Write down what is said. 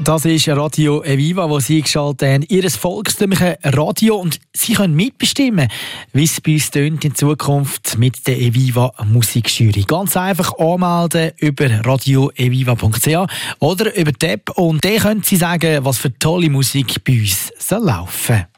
Das ist Radio Eviva, wo Sie geschaltet haben. Ihr volkstümliches Radio. Und Sie können mitbestimmen, wie es bei uns tönt in Zukunft mit der Eviva Musikjury. Ganz einfach anmelden über radioeviva.ch oder über die App. Und dann können Sie sagen, was für tolle Musik bei uns laufen soll.